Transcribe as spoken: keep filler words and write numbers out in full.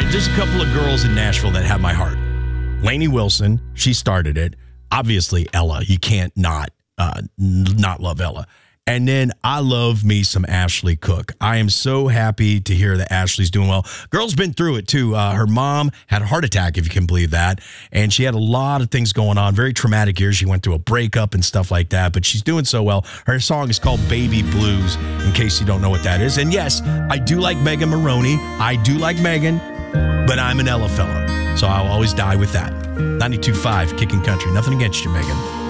there's a couple of girls in Nashville that have my heart. Lainey Wilson, she started it. Obviously, Ella. You can't not uh, not love Ella. And then I love me some Ashley Cook. I am so happy to hear that Ashley's doing well. Girl's been through it, too. Uh, her mom had a heart attack, if you can believe that. And she had a lot of things going on. Very traumatic years. She went through a breakup and stuff like that. But she's doing so well. Her song is called Baby Blues, in case you don't know what that is. And yes, I do like Megan Maroney. I do like Megan, but I'm an Ella fella. So I'll always die with that. ninety-two point five Kicking Country. Nothing against you, Megan.